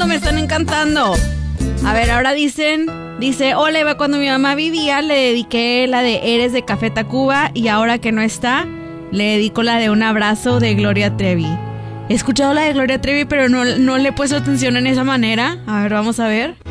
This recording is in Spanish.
encantando, me están encantando. A ver, ahora dice, hola Eva, cuando mi mamá vivía le dediqué la de Eres de Café Tacuba y ahora que no está, le dedico la de Un Abrazo de Gloria Trevi. He escuchado la de Gloria Trevi, pero no le he puesto atención en esa manera. A ver, vamos a ver.